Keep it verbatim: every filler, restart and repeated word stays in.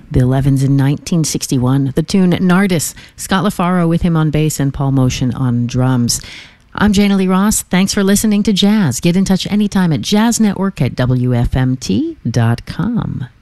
The Elevens in nineteen sixty-one. The tune Nardis, Scott LaFaro with him on bass and Paul Motion on drums. I'm Jana Lee Ross. Thanks for listening to Jazz. Get in touch anytime at jazz network at w f m t dot com.